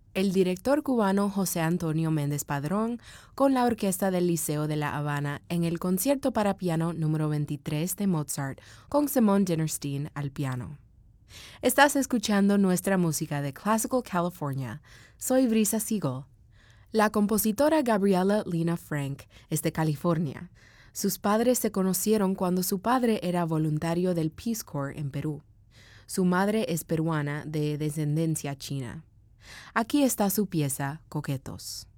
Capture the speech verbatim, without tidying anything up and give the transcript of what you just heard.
El director cubano José Antonio Méndez Padrón con la orquesta del Liceo de La Habana en el concierto para piano número veintitrés de Mozart con Simon Dinnerstein al piano. Estás escuchando nuestra música de Classical California. Soy Brisa Siegel. La compositora Gabriela Lena Frank es de California. Sus padres se conocieron cuando su padre era voluntario del Peace Corps en Perú. Su madre es peruana de descendencia china. Aquí está su pieza, Coquetos.